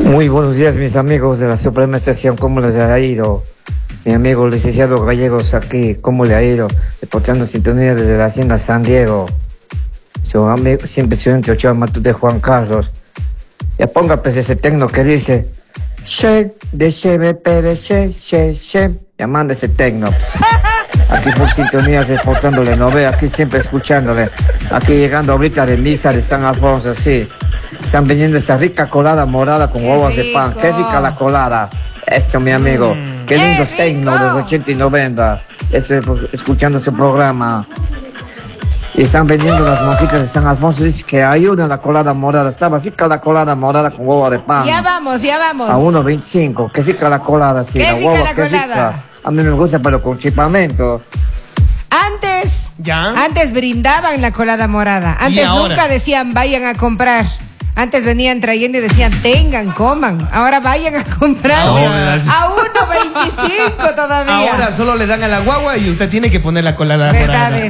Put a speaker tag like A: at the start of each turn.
A: Muy buenos días, mis amigos de la Suprema Estación. ¿Cómo les ha ido? Mi amigo licenciado Gallegos aquí, ¿cómo le ha ido? Reportando sintonía desde la Hacienda San Diego. Su amigo, siempre estudiante Ochoa Matute Juan Carlos. Ya ponga pues ese tecno que dice She, de She, de She. Ya manda ese tecno. Aquí por sintonía reportándole, no ve, aquí siempre escuchándole. Aquí llegando ahorita de misa de San Alfonso, sí. Están vendiendo esta rica colada morada con huevos de pan. Qué rica la colada. Eso, mi amigo. Qué lindo tecno de los 80 y 90. Escuchando su programa. Y están vendiendo las monjitas de San Alfonso. Dice que ayudan la colada morada. Estaba rica la colada morada con huevo de pan.
B: Ya vamos.
A: A 1.25. Qué rica la colada, sí.
B: Qué
A: la
B: rica
A: hueva,
B: la
A: qué
B: colada.
A: Rica. A mí me gusta, pero con chipamento.
B: Antes brindaban la colada morada. Antes nunca decían vayan a comprar. Antes venían trayendo y decían tengan, coman. Ahora vayan a comprar a 1.25 todavía.
C: Ahora solo le dan a la guagua y usted tiene que poner la colada
B: Verdades.
C: morada.